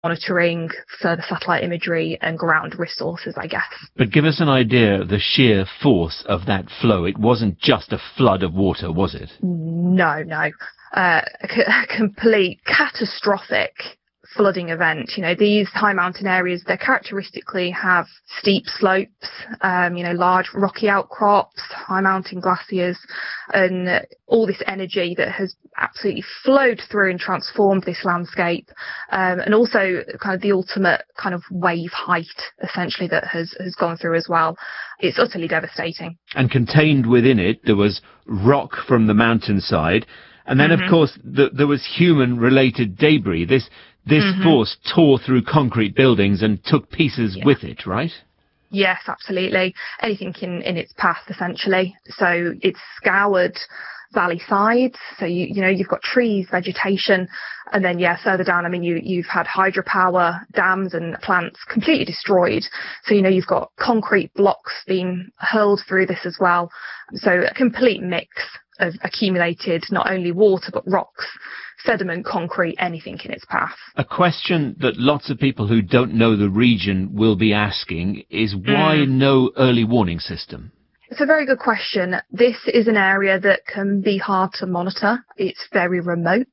monitoring, further satellite imagery and ground resources, I guess. But give us an idea of the sheer force of that flow. It wasn't just a flood of water, was it? No. A complete catastrophic flooding event. These high mountain areas, they characteristically have steep slopes, large rocky outcrops, high mountain glaciers, and all this energy that has absolutely flowed through and transformed this landscape, and also kind of the ultimate kind of wave height, essentially, that has gone through as well. It's utterly devastating. And contained within it, there was rock from the mountainside, and then, of course, there was human-related debris. This force tore through concrete buildings and took pieces with it, right? Yes, absolutely. Anything in its path, essentially. So it's scoured valley sides. So you've got trees, vegetation, and then further down, you've had hydropower, dams and plants completely destroyed. So you've got concrete blocks being hurled through this as well. So a complete mix of accumulated not only water but rocks, sediment, concrete, anything in its path. A question that lots of people who don't know the region will be asking is why no early warning system? It's a very good question. This is an area that can be hard to monitor. It's very remote.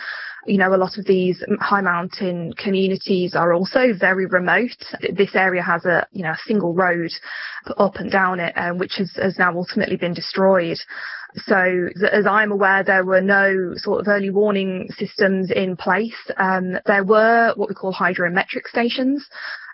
A lot of these high mountain communities are also very remote. This area has a single road up and down it, which has now ultimately been destroyed. So as I'm aware, there were no sort of early warning systems in place. There were what we call hydrometric stations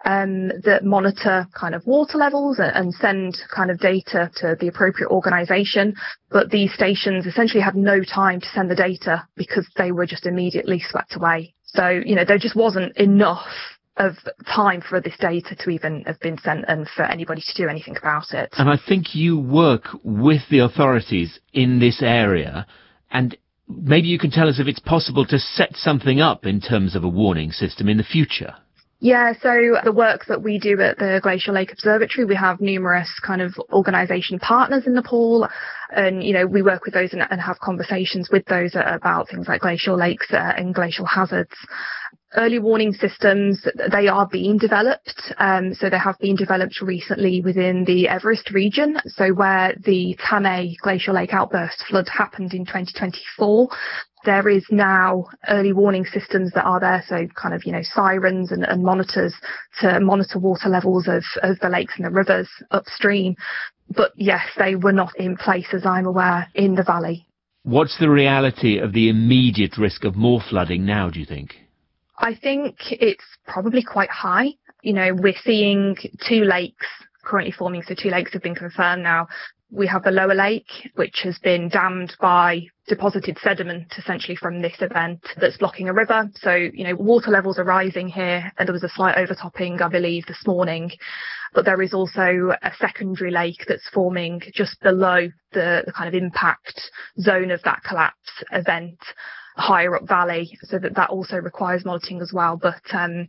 that monitor kind of water levels and send kind of data to the appropriate organisation. But these stations essentially had no time to send the data because they were just immediately swept away. So, there just wasn't enough of time for this data to even have been sent and for anybody to do anything about it. And I think you work with the authorities in this area, and maybe you can tell us if it's possible to set something up in terms of a warning system in the future. Yeah, so the work that we do at the Glacial Lake Observatory, we have numerous kind of organisation partners in Nepal, and, we work with those and have conversations with those about things like glacial lakes and glacial hazards. Early warning systems, they are being developed. So they have been developed recently within the Everest region. So where the Tane glacial lake outburst flood happened in 2024, there is now early warning systems that are there. So kind of, sirens and monitors to monitor water levels of the lakes and the rivers upstream. But yes, they were not in place, as I'm aware, in the valley. What's the reality of the immediate risk of more flooding now, do you think? I think it's probably quite high. We're seeing 2 lakes currently forming. So 2 lakes have been confirmed now. We have the lower lake, which has been dammed by deposited sediment, essentially from this event that's blocking a river. So, water levels are rising here, and there was a slight overtopping, I believe, this morning. But there is also a secondary lake that's forming just below the kind of impact zone of that collapse event, higher up valley, so that also requires monitoring as well. But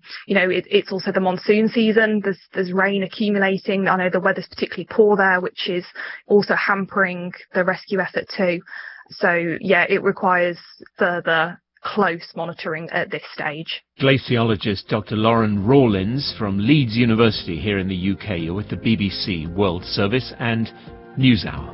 it's also the monsoon season. There's rain accumulating. I know the weather's particularly poor there, which is also hampering the rescue effort too. So it requires further close monitoring at this stage. Glaciologist Dr. Lauren Rawlins from Leeds University here in the UK. You're with the BBC World Service and NewsHour.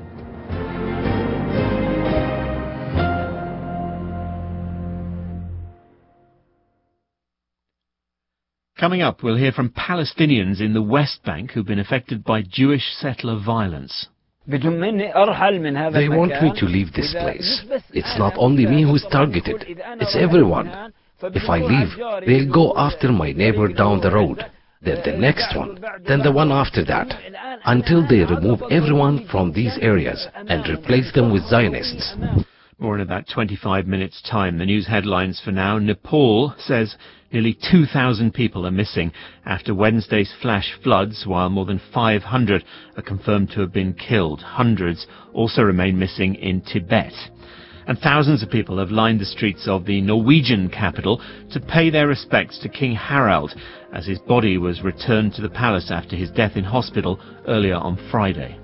Coming up, we'll hear from Palestinians in the West Bank who've been affected by Jewish settler violence. They want me to leave this place. It's not only me who's targeted, it's everyone. If I leave, they'll go after my neighbor down the road, then the next one, then the one after that, until they remove everyone from these areas and replace them with Zionists. More in about 25 minutes' time. The news headlines for now. Nepal says nearly 2,000 people are missing after Wednesday's flash floods, while more than 500 are confirmed to have been killed. Hundreds also remain missing in Tibet. And thousands of people have lined the streets of the Norwegian capital to pay their respects to King Harald as his body was returned to the palace after his death in hospital earlier on Friday.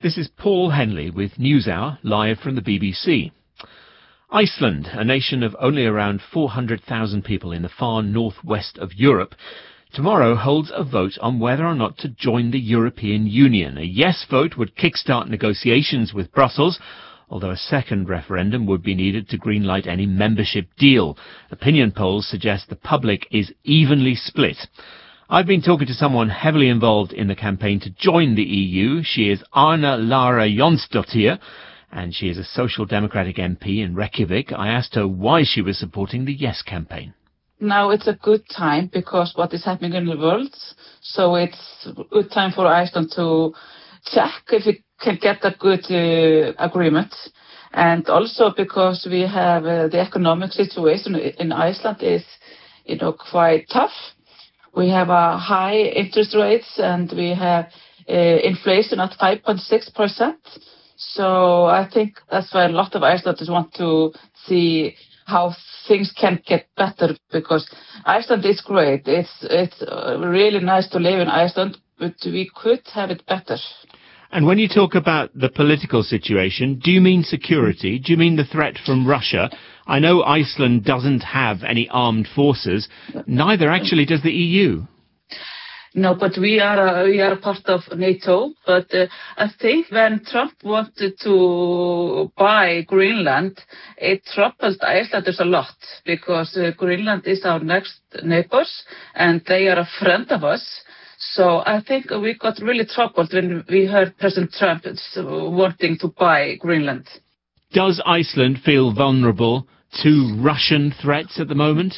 This is Paul Henley with NewsHour, live from the BBC. Iceland, a nation of only around 400,000 people in the far northwest of Europe, tomorrow holds a vote on whether or not to join the European Union. A yes vote would kickstart negotiations with Brussels, although a second referendum would be needed to greenlight any membership deal. Opinion polls suggest the public is evenly split. I've been talking to someone heavily involved in the campaign to join the EU. She is Arna Lara Jonsdottir, and she is a Social Democratic MP in Reykjavik. I asked her why she was supporting the Yes campaign. Now it's a good time because what is happening in the world, so it's a good time for Iceland to check if it can get a good agreement. And also because we have the economic situation in Iceland is, quite tough. We have a high interest rates and we have inflation at 5.6%. So I think that's why a lot of Icelanders want to see how things can get better, because Iceland is great. It's really nice to live in Iceland, but we could have it better. And when you talk about the political situation, do you mean security? Do you mean the threat from Russia? I know Iceland doesn't have any armed forces. Neither actually does the EU. No, but we are a part of NATO. But I think when Trump wanted to buy Greenland, it troubled Icelanders a lot, because Greenland is our next neighbors and they are a friend of us. So I think we got really troubled when we heard President Trump wanting to buy Greenland. Does Iceland feel vulnerable to Russian threats at the moment?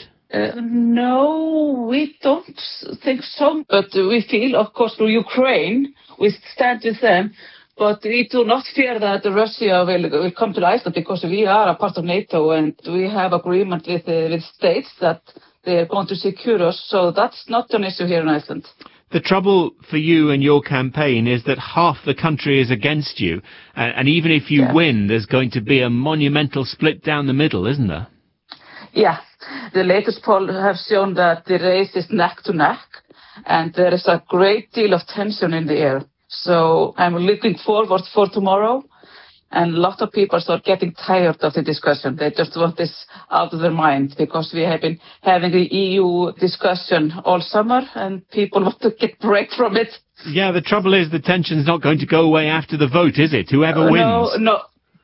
No, we don't think so. But we feel, of course, for Ukraine, we stand with them. But we do not fear that Russia will come to Iceland, because we are a part of NATO and we have agreement with states that they are going to secure us. So that's not an issue here in Iceland. The trouble for you and your campaign is that half the country is against you. And even if you win, there's going to be a monumental split down the middle, isn't there? Yeah. The latest poll have shown that the race is neck to neck, and there is a great deal of tension in the air. So I'm looking forward for tomorrow, and a lot of people are getting tired of the discussion. They just want this out of their mind, because we have been having the EU discussion all summer, and people want to get a break from it. Yeah, the trouble is the tension's not going to go away after the vote, is it? Whoever wins. No,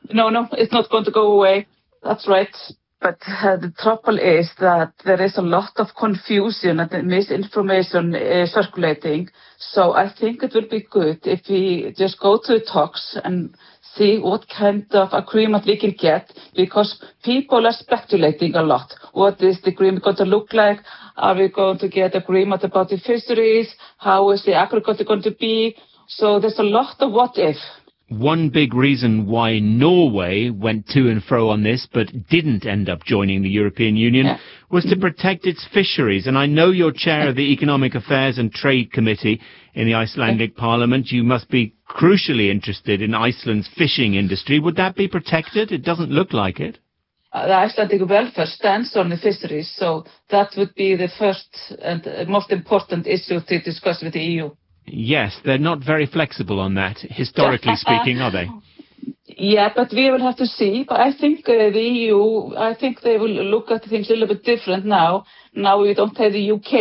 it's not going to go away. That's right. But the trouble is that there is a lot of confusion and misinformation circulating. So I think it will be good if we just go to the talks and see what kind of agreement we can get, because people are speculating a lot. What is the agreement going to look like? Are we going to get agreement about the fisheries? How is the agriculture going to be? So there's a lot of what if. One big reason why Norway went to and fro on this but didn't end up joining the European Union was to protect its fisheries. And I know you're chair of the Economic Affairs and Trade Committee in the Icelandic Parliament. You must be crucially interested in Iceland's fishing industry. Would that be protected? It doesn't look like it. The Icelandic welfare stands on the fisheries, so that would be the first and most important issue to discuss with the EU. Yes, they're not very flexible on that, historically speaking, are they? Yeah, but we will have to see. But I think the EU, I think they will look at things a little bit different now. Now we don't have the UK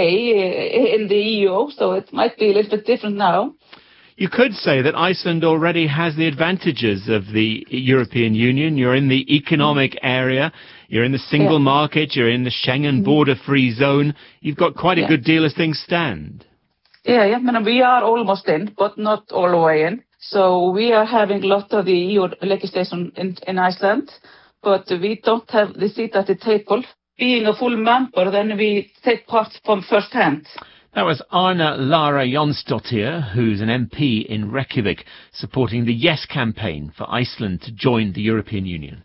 in the EU, so it might be a little bit different now. You could say that Iceland already has the advantages of the European Union. You're in the economic area, you're in the single market, you're in the Schengen border-free zone. You've got quite a good deal as things stand. Yeah, we are almost in, but not all the way in. So we are having a lot of the EU legislation in Iceland, but we don't have the seat at the table. Being a full member, then we take part from first hand. That was Arna Lara Jonsdottir, who's an MP in Reykjavik, supporting the Yes campaign for Iceland to join the European Union.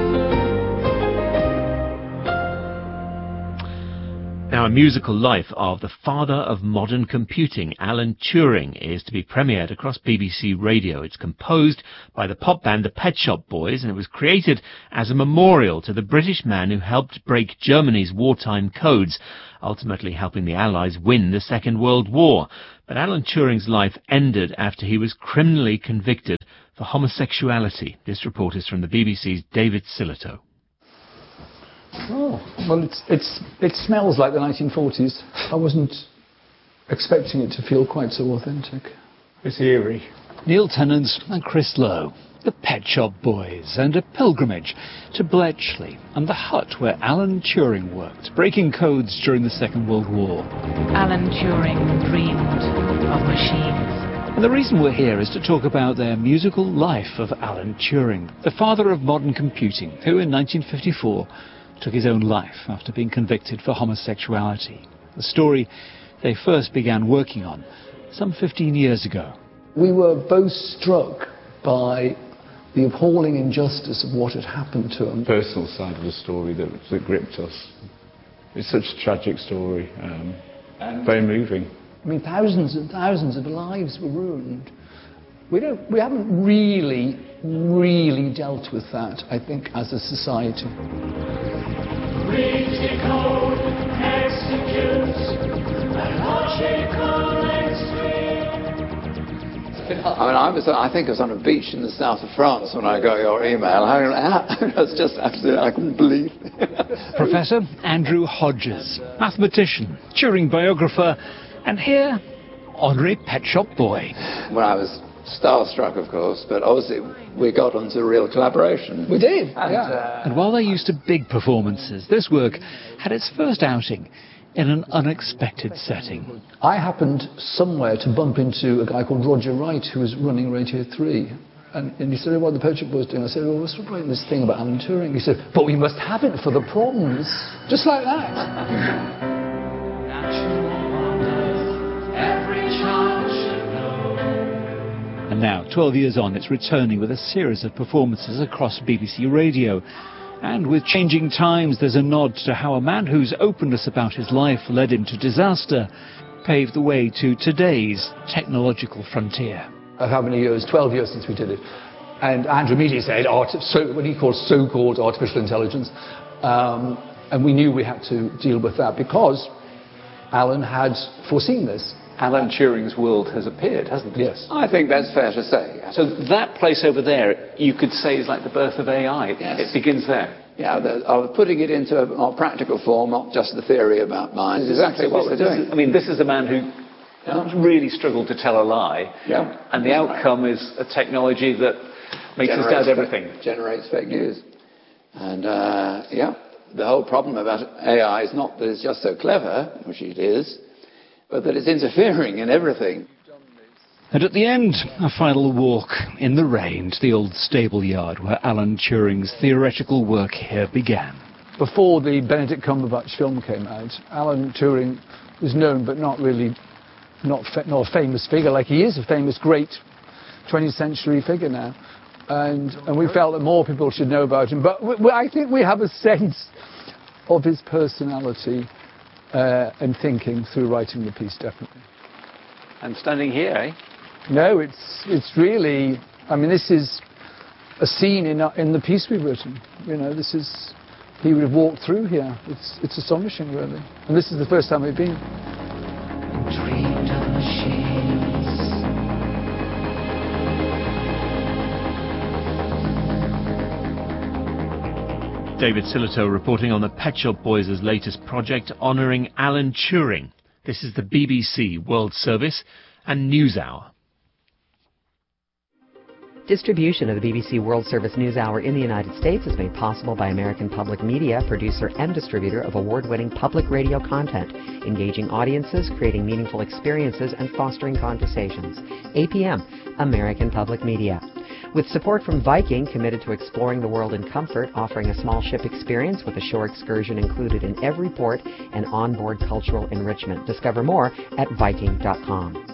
Now, a musical life of the father of modern computing, Alan Turing, is to be premiered across BBC Radio. It's composed by the pop band The Pet Shop Boys, and it was created as a memorial to the British man who helped break Germany's wartime codes, ultimately helping the Allies win the Second World War. But Alan Turing's life ended after he was criminally convicted for homosexuality. This report is from the BBC's David Sillitoe. Oh, well, it smells like the 1940s. I wasn't expecting it to feel quite so authentic. It's eerie. Neil Tennant and Chris Lowe, the Pet Shop Boys, and a pilgrimage to Bletchley and the hut where Alan Turing worked, breaking codes during the Second World War. Alan Turing dreamed of machines. And the reason we're here is to talk about their musical life of Alan Turing, the father of modern computing, who in 1954 took his own life after being convicted for homosexuality. The story they first began working on some 15 years ago. We were both struck by the appalling injustice of what had happened to him. Personal side of the story that gripped us. It's such a tragic story, and very moving. I mean, thousands and thousands of lives were ruined. We haven't really dealt with that, I think, as a society. Read the code, execute, and logical I think I was on a beach in the south of France when I got your email. It was just absolutely, I couldn't believe it. Professor Andrew Hodges, mathematician, Turing biographer, and here, honorary Pet Shop Boy. Well, I was starstruck, of course, but obviously we got onto real collaboration. We did, And while they're used to big performances, this work had its first outing in an unexpected setting. I happened somewhere to bump into a guy called Roger Wright, who was running Radio 3. And he said, what the Pet Shop Boys doing? I said, well, we're writing this thing about Alan Turing. He said, but we must have it for the proms. Just like that. And now, 12 years on, it's returning with a series of performances across BBC Radio. And with changing times, there's a nod to how a man whose openness about his life led him to disaster paved the way to today's technological frontier. How many years? 12 years since we did it. And Andrew immediately said, what he called so-called artificial intelligence. And we knew we had to deal with that because Alan had foreseen this. Alan Turing's world has appeared, hasn't it? Yes. I think that's fair to say. So that place over there, you could say, is like the birth of AI. Yes. It begins there. Yeah, I was putting it into a more practical form, not just the theory about minds. It's exactly what we're doing. I mean, this is a man who really struggled to tell a lie. Yeah. And the outcome is a technology that makes us doubt everything. Generates fake news. And, the whole problem about AI is not that it's just so clever, which it is, but that it's interfering in everything. And at the end, a final walk in the rain to the old stable yard where Alan Turing's theoretical work here began. Before the Benedict Cumberbatch film came out, Alan Turing was known, but not a famous figure like he is, a famous, great 20th century figure now. And we felt that more people should know about him. But I think we have a sense of his personality and thinking through writing the piece, definitely. And standing here, eh? No, it's really, I mean, this is a scene in the piece we've written. You know, this is, he would have walked through here. It's astonishing, really. And this is the first time we've been. Dreamed of machines. David Sillitoe reporting on the Pet Shop Boys' latest project honouring Alan Turing. This is the BBC World Service and NewsHour. Distribution of the BBC World Service NewsHour in the United States is made possible by American Public Media, producer and distributor of award-winning public radio content, engaging audiences, creating meaningful experiences, and fostering conversations. APM, American Public Media. With support from Viking, committed to exploring the world in comfort, offering a small ship experience with a shore excursion included in every port and onboard cultural enrichment. Discover more at Viking.com.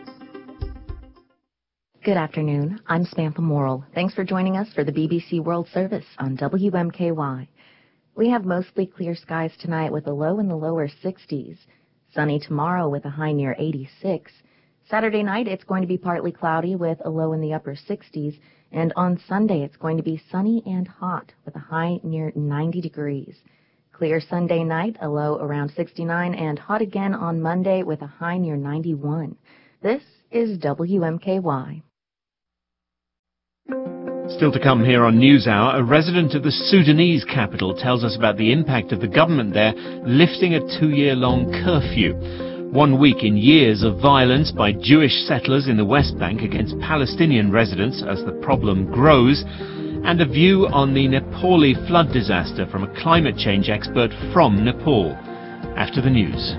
Good afternoon. I'm Samantha Morrill. Thanks for joining us for the BBC World Service on WMKY. We have mostly clear skies tonight with a low in the lower 60s. Sunny tomorrow with a high near 86. Saturday night, it's going to be partly cloudy with a low in the upper 60s. And on Sunday, it's going to be sunny and hot with a high near 90 degrees. Clear Sunday night, a low around 69, and hot again on Monday with a high near 91. This is WMKY. Still to come here on NewsHour, a resident of the Sudanese capital tells us about the impact of the government there lifting a 2-year-long curfew. 1 week in years of violence by Jewish settlers in the West Bank against Palestinian residents as the problem grows, and a view on the Nepali flood disaster from a climate change expert from Nepal. After the news.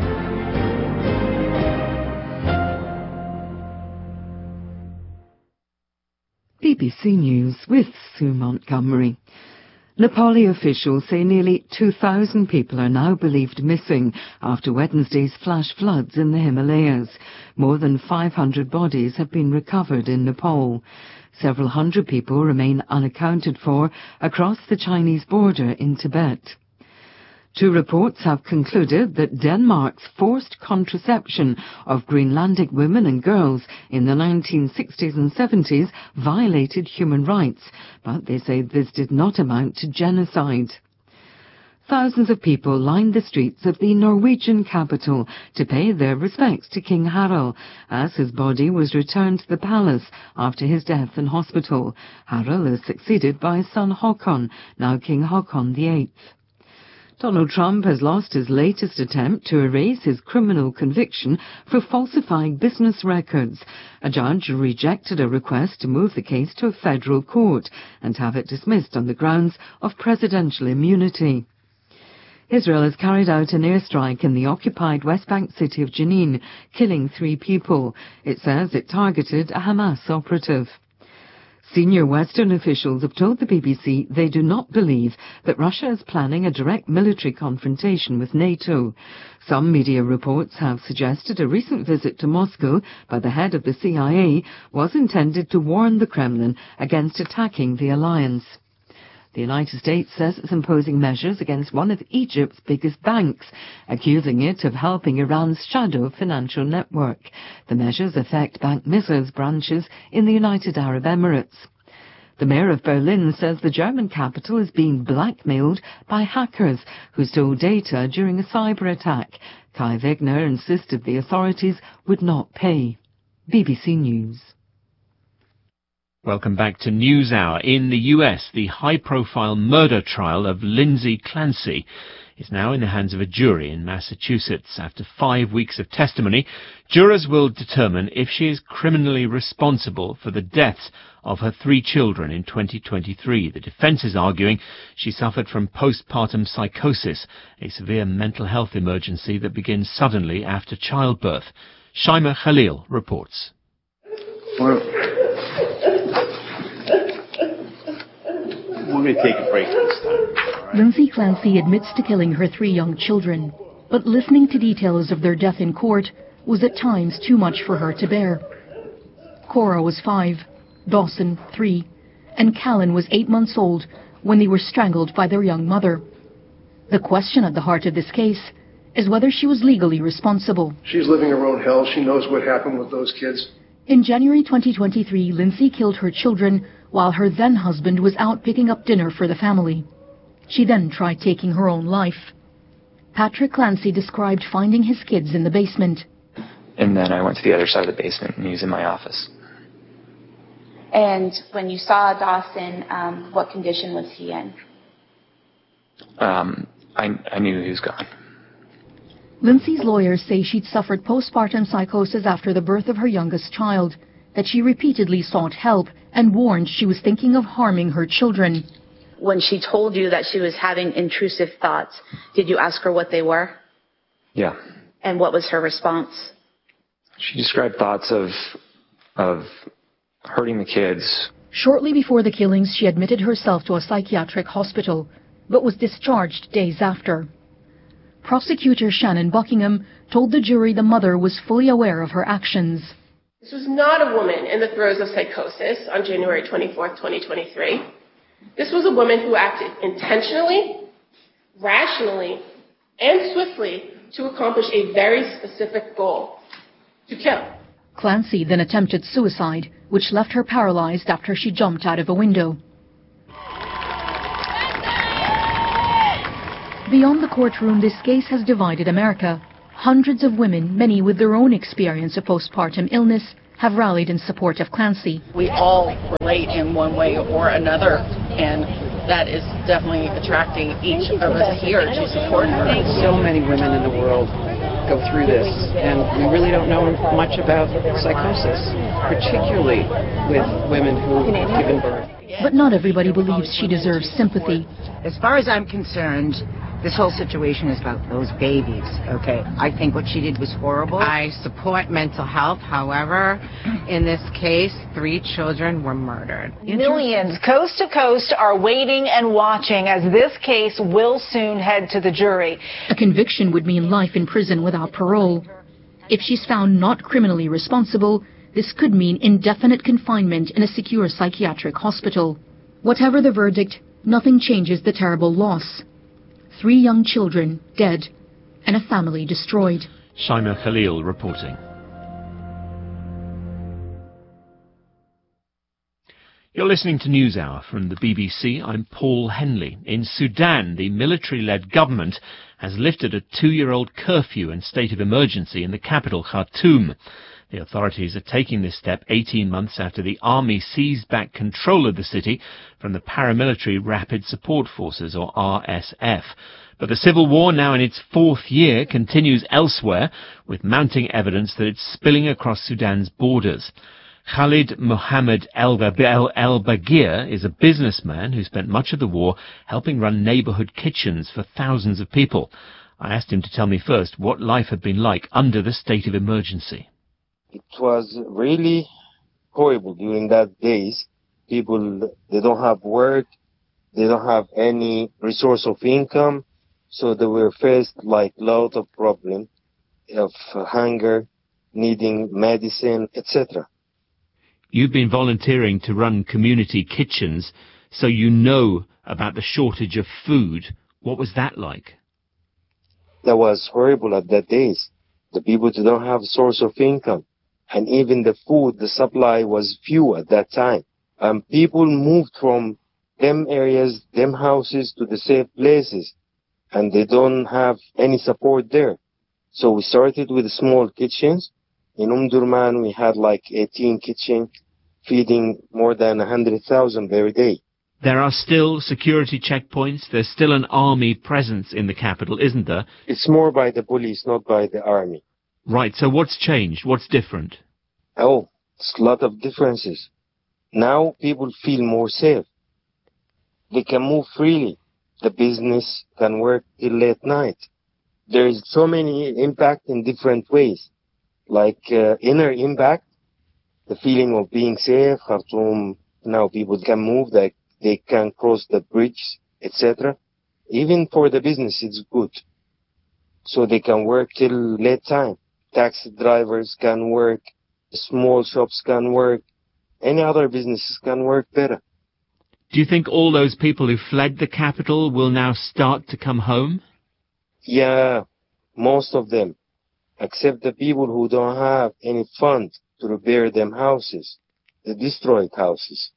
BBC News with Sue Montgomery. Nepali officials say nearly 2,000 people are now believed missing after Wednesday's flash floods in the Himalayas. More than 500 bodies have been recovered in Nepal. Several hundred people remain unaccounted for across the Chinese border in Tibet. 2 reports have concluded that Denmark's forced contraception of Greenlandic women and girls in the 1960s and 70s violated human rights, but they say this did not amount to genocide. Thousands of people lined the streets of the Norwegian capital to pay their respects to King Harald as his body was returned to the palace after his death in hospital. Harald is succeeded by his son Håkon, now King Håkon VIII. Donald Trump has lost his latest attempt to erase his criminal conviction for falsifying business records. A judge rejected a request to move the case to a federal court and have it dismissed on the grounds of presidential immunity. Israel has carried out an airstrike in the occupied West Bank city of Jenin, killing 3 people. It says it targeted a Hamas operative. Senior Western officials have told the BBC they do not believe that Russia is planning a direct military confrontation with NATO. Some media reports have suggested a recent visit to Moscow by the head of the CIA was intended to warn the Kremlin against attacking the alliance. The United States says it's imposing measures against one of Egypt's biggest banks, accusing it of helping Iran's shadow financial network. The measures affect Bank Misr's branches in the United Arab Emirates. The mayor of Berlin says the German capital is being blackmailed by hackers who stole data during a cyber attack. Kai Wegner insisted the authorities would not pay. BBC News. Welcome back to NewsHour. In the US, the high-profile murder trial of Lindsay Clancy is now in the hands of a jury in Massachusetts. After 5 weeks of testimony, jurors will determine if she is criminally responsible for the deaths of her 3 children in 2023. The defense is arguing she suffered from postpartum psychosis, a severe mental health emergency that begins suddenly after childbirth. Shaima Khalil reports. We're going to take a break this time. Lindsay Clancy admits to killing her 3 young children, but listening to details of their death in court was at times too much for her to bear. Cora was 5, Dawson 3, and Callan was 8 months old when they were strangled by their young mother. The question at the heart of this case is whether she was legally responsible. She's living her own hell. She knows what happened with those kids. In January 2023, Lindsay killed her children while her then-husband was out picking up dinner for the family. She then tried taking her own life. Patrick Clancy described finding his kids in the basement. And then I went to the other side of the basement and he was in my office. And when you saw Dawson, what condition was he in? I knew he was gone. Lindsay's lawyers say she'd suffered postpartum psychosis after the birth of her youngest child, that she repeatedly sought help and warned she was thinking of harming her children. When she told you that she was having intrusive thoughts, did you ask her what they were? Yeah. And what was her response? She described thoughts of hurting the kids. Shortly before the killings, she admitted herself to a psychiatric hospital, but was discharged days after. Prosecutor Shannon Buckingham told the jury the mother was fully aware of her actions. This was not a woman in the throes of psychosis on January 24th, 2023. This was a woman who acted intentionally, rationally, and swiftly to accomplish a very specific goal: to kill. Clancy then attempted suicide, which left her paralyzed after she jumped out of a window. Beyond the courtroom, this case has divided America. Hundreds of women, many with their own experience of postpartum illness, have rallied in support of Clancy. We all relate in one way or another, and that is definitely attracting each of us here to support her. So many women in the world go through this, and we really don't know much about psychosis, particularly with women who have given birth. But not everybody believes she deserves sympathy. As far as I'm concerned, this whole situation is about those babies, okay? I think what she did was horrible. I support mental health. However, in this case, 3 children were murdered. Millions coast to coast are waiting and watching as this case will soon head to the jury. A conviction would mean life in prison without parole. If she's found not criminally responsible, this could mean indefinite confinement in a secure psychiatric hospital. Whatever the verdict, nothing changes the terrible loss. 3 young children dead and a family destroyed. Shaima Khalil reporting. You're listening to NewsHour from the BBC. I'm Paul Henley. In Sudan, the military-led government has lifted a 2-year-old curfew and state of emergency in the capital, Khartoum. The authorities are taking this step 18 months after the army seized back control of the city from the paramilitary Rapid Support Forces, or RSF. But the civil war, now in its 4th year, continues elsewhere, with mounting evidence that it's spilling across Sudan's borders. Khalid Mohammed El-Bagir is a businessman who spent much of the war helping run neighbourhood kitchens for thousands of people. I asked him to tell me first what life had been like under the state of emergency. It was really horrible during that days. People, they don't have work, they don't have any resource of income, so they were faced like a lot of problems of hunger, needing medicine, etc. You've been volunteering to run community kitchens, so you know about the shortage of food. What was that like? That was horrible at that days. The people don't have a source of income. And even the food, the supply was few at that time. People moved from them areas, them houses to the safe places. And they don't have any support there. So we started with small kitchens. In Durman, we had like 18 kitchens, feeding more than 100,000 every day. There are still security checkpoints. There's still an army presence in the capital, isn't there? It's more by the police, not by the army. Right, so what's changed? What's different? Oh, it's a lot of differences. Now people feel more safe. They can move freely. The business can work till late night. There is so many impact in different ways. Like inner impact, the feeling of being safe. Khartoum, now people can move, they can cross the bridge, etc. Even for the business, it's good. So they can work till late time. Taxi drivers can work, small shops can work, any other businesses can work better. Do you think all those people who fled the capital will now start to come home? Yeah, most of them, except the people who don't have any fund to repair them houses, the destroyed houses.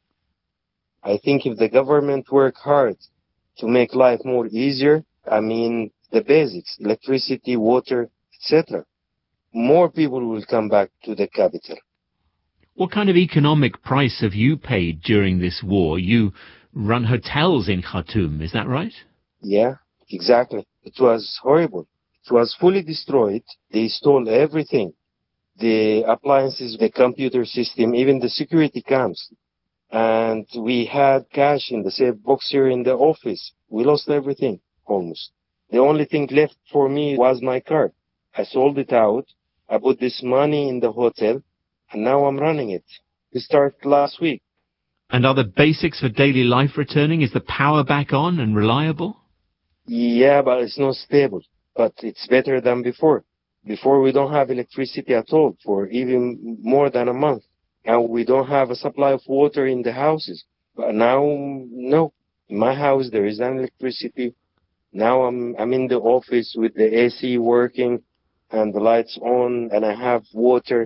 I think if the government work hard to make life more easier, the basics, electricity, water, etc., more people will come back to the capital. What kind of economic price have you paid during this war? You run hotels in Khartoum, is that right? Yeah, exactly. It was horrible. It was fully destroyed. They stole everything. The appliances, the computer system, even the security cams. And we had cash in the safe box here in the office. We lost everything, almost. The only thing left for me was my car. I sold it out. I put this money in the hotel, and now I'm running it. We started last week. And are the basics for daily life returning? Is the power back on and reliable? Yeah, but it's not stable. But it's better than before. Before we don't have electricity at all for even more than a month. And we don't have a supply of water in the houses. But now, no. In my house, there is an electricity. Now I'm in the office with the AC working and the lights on, and I have water.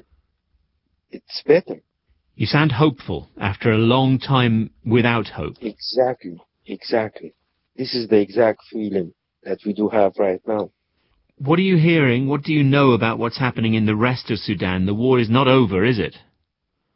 It's better. You sound hopeful after a long time without hope. Exactly. This is the exact feeling that we do have right now. What are you hearing? What do you know about what's happening in the rest of Sudan? The war is not over, is it?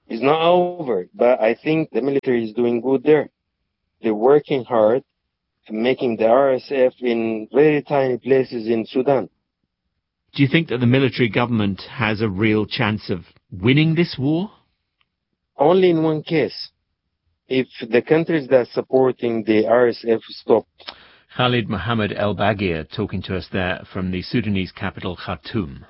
It's not over, but I think the military is doing good there. They're working hard and making the RSF in very tiny places in Sudan. Do you think that the military government has a real chance of winning this war? Only in one case. If the countries that are supporting the RSF stop. Khalid Mohammed El Baghir talking to us there from the Sudanese capital Khartoum.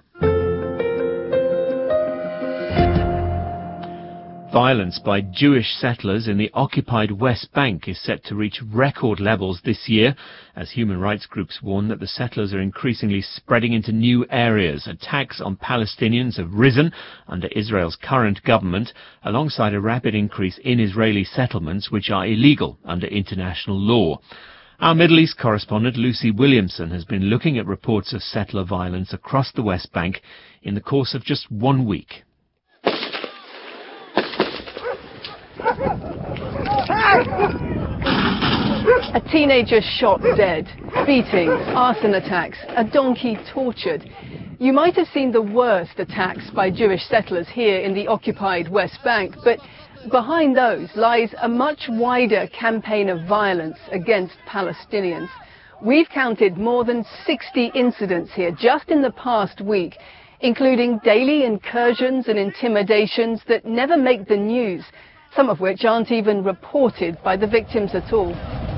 Violence by Jewish settlers in the occupied West Bank is set to reach record levels this year, as human rights groups warn that the settlers are increasingly spreading into new areas. Attacks on Palestinians have risen under Israel's current government, alongside a rapid increase in Israeli settlements which are illegal under international law. Our Middle East correspondent Lucy Williamson has been looking at reports of settler violence across the West Bank in the course of just 1 week. A teenager shot dead, beatings, arson attacks, a donkey tortured. You might have seen the worst attacks by Jewish settlers here in the occupied West Bank, but behind those lies a much wider campaign of violence against Palestinians. We've counted more than 60 incidents here just in the past week, including daily incursions and intimidations that never make the news, some of which aren't even reported by the victims at all.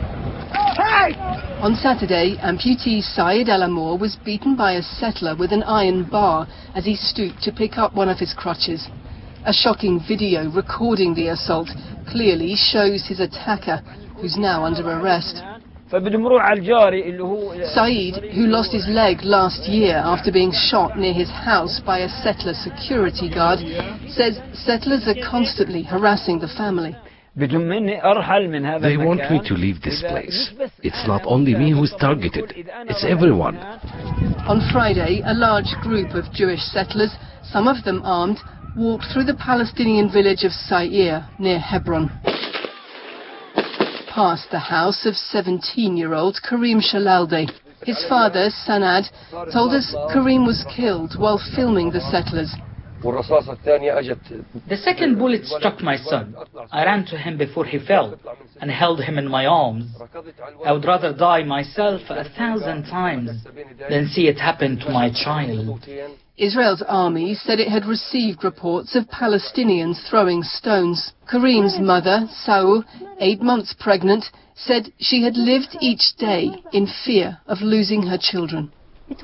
On Saturday, amputee Saeed El Amour was beaten by a settler with an iron bar as he stooped to pick up one of his crutches. A shocking video recording the assault clearly shows his attacker, who's now under arrest. Saeed, who lost his leg last year after being shot near his house by a settler security guard, says settlers are constantly harassing the family. They want me to leave this place. It's not only me who's targeted, it's everyone. On Friday, a large group of Jewish settlers, some of them armed, walked through the Palestinian village of Sa'ir near Hebron. Past the house of 17-year-old Karim Shalalde. His father, Sanad, told us Karim was killed while filming the settlers. The second bullet struck my son. I ran to him before he fell and held him in my arms. I would rather die myself 1,000 times than see it happen to my child. Israel's army said it had received reports of Palestinians throwing stones. Karim's mother, Saou, 8 months pregnant, said she had lived each day in fear of losing her children. I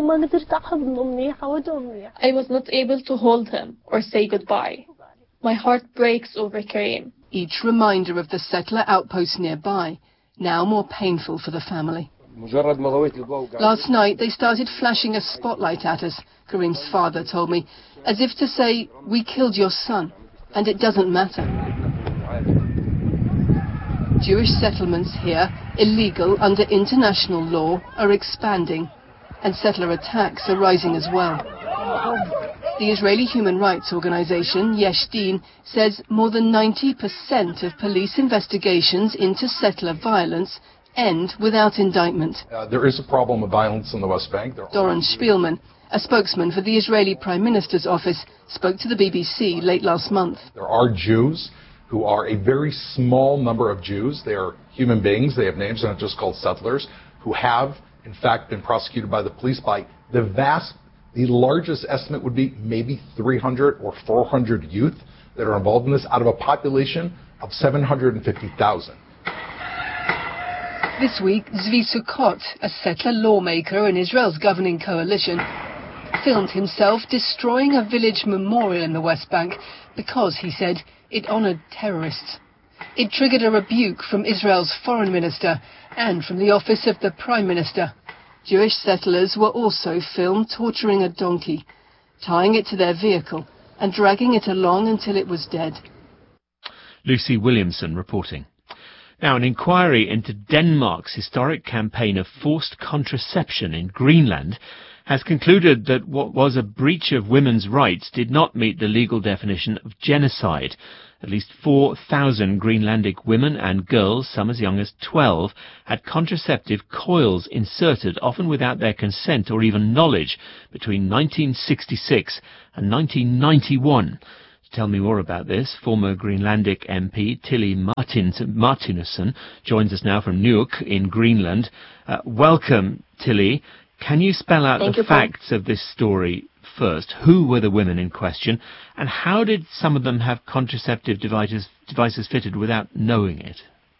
was not able to hold him or say goodbye. My heart breaks over Karim. Each reminder of the settler outpost nearby, now more painful for the family. Last night they started flashing a spotlight at us, Karim's father told me, as if to say, we killed your son, and it doesn't matter. Jewish settlements here, illegal under international law, are expanding, and settler attacks are rising as well. The Israeli human rights organization, Yesh Din, says more than 90% of police investigations into settler violence end without indictment. There is a problem of violence in the West Bank. Doron Spielman, a spokesman for the Israeli Prime Minister's office, spoke to the BBC late last month. There are Jews who are a very small number of Jews. They are human beings. They have names. They're not just called settlers, who have, in fact, been prosecuted by the police by the largest estimate would be maybe 300 or 400 youth that are involved in this out of a population of 750,000. This week, Zvi Sukkot, a settler lawmaker in Israel's governing coalition, filmed himself destroying a village memorial in the West Bank because, he said, it honored terrorists. It triggered a rebuke from Israel's foreign minister and from the office of the prime minister. Jewish settlers were also filmed torturing a donkey, tying it to their vehicle and dragging it along until it was dead. Lucy Williamson reporting. Now, an inquiry into Denmark's historic campaign of forced contraception in Greenland has concluded that what was a breach of women's rights did not meet the legal definition of genocide. At least 4,000 Greenlandic women and girls, some as young as 12, had contraceptive coils inserted, often without their consent or even knowledge, between 1966 and 1991. tell me more about this, former Greenlandic MP Tilly Martinussen joins us now from Nuuk in Greenland. Welcome, Tilly. Can you spell out the facts of this story first? Who were the women in question, and how did some of them have contraceptive devices fitted without knowing it?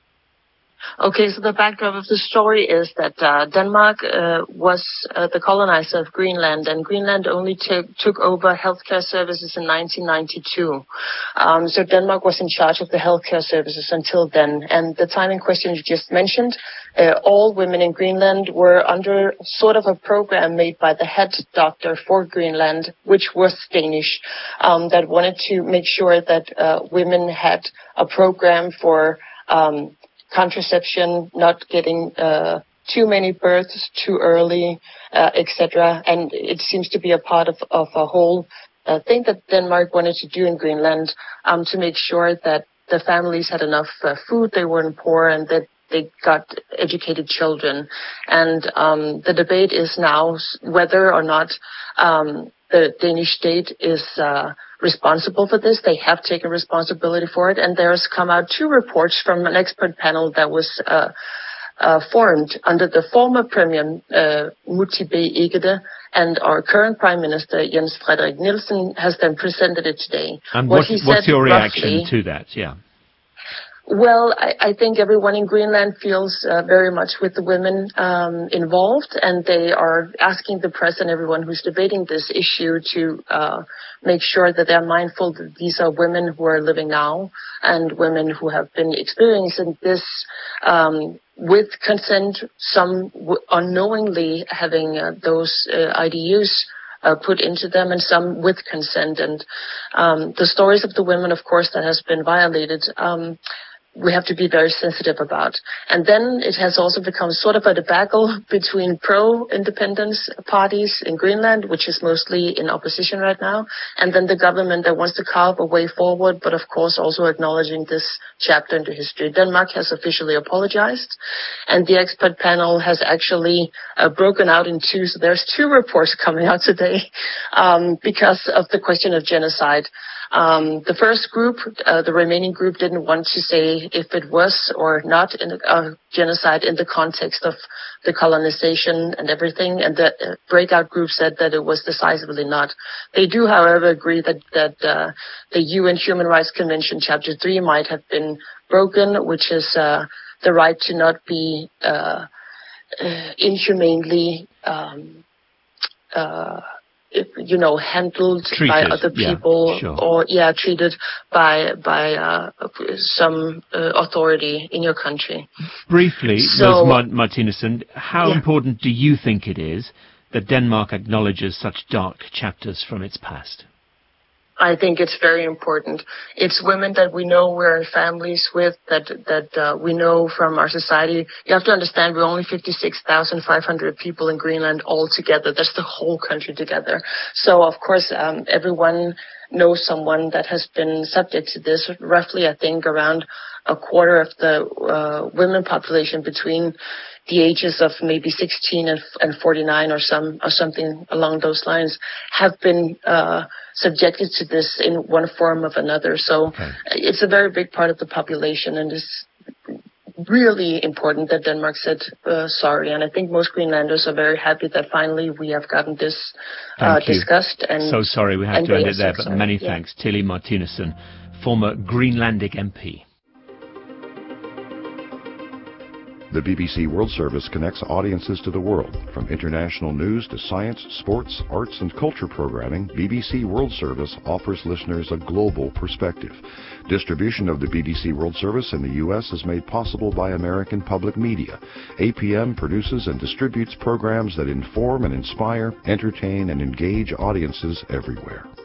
Okay, so the backdrop of the story is that Denmark was the colonizer of Greenland, and Greenland only took over healthcare services in 1992. So Denmark was in charge of the healthcare services until then. And the time in question you just mentioned, all women in Greenland were under sort of a program made by the head doctor for Greenland, which was Danish, that wanted to make sure that women had a program for contraception, not getting too many births too early, etc. And it seems to be a part of a whole thing that Denmark wanted to do in Greenland to make sure that the families had enough food, they weren't poor, and that they got educated children. And the debate is now whether or not the Danish state is responsible for this. They have taken responsibility for it, and there's come out 2 reports from an expert panel that was formed under the former Premier Mutti B. Egede, and our current Prime Minister Jens Frederik Nielsen has then presented it today. And what's your reaction to that? Yeah. Well, I think everyone in Greenland feels very much with the women involved, and they are asking the press and everyone who's debating this issue to make sure that they're mindful that these are women who are living now and women who have been experiencing this with consent, some unknowingly having those IDUs put into them, and some with consent. And the stories of the women, of course, that has been violated, we have to be very sensitive about. And then it has also become sort of a debacle between pro-independence parties in Greenland, which is mostly in opposition right now, and then the government that wants to carve a way forward, but of course also acknowledging this chapter into history. Denmark has officially apologized, and the expert panel has actually broken out in 2. So there's 2 reports coming out today because of the question of genocide. The first group, the remaining group, didn't want to say if it was or not a genocide in the context of the colonization and everything, and the breakout group said that it was decisively not. They do, however, agree that the UN Human Rights Convention Chapter 3 might have been broken, which is the right to not be inhumanely handled treated by other people, or treated by some authority in your country. Briefly, Rose Martinussen, how important do you think it is that Denmark acknowledges such dark chapters from its past? I think it's very important. It's women that we know we're in families with, that we know from our society. You have to understand we're only 56,500 people in Greenland all together. That's the whole country together. So, of course, everyone knows someone that has been subject to this. Roughly, I think, around a quarter of the women population between the ages of maybe 16 and 49 or something along those lines have been subjected to this in one form or another. So it's a very big part of the population, and it's really important that Denmark said sorry. And I think most Greenlanders are very happy that finally we have gotten this discussed. And so sorry we have to end it there, but many thanks. Tilly Martinussen, former Greenlandic MP. The BBC World Service connects audiences to the world. From international news to science, sports, arts and culture programming, BBC World Service offers listeners a global perspective. Distribution of the BBC World Service in the U.S. is made possible by American Public Media. APM produces and distributes programs that inform and inspire, entertain and engage audiences everywhere.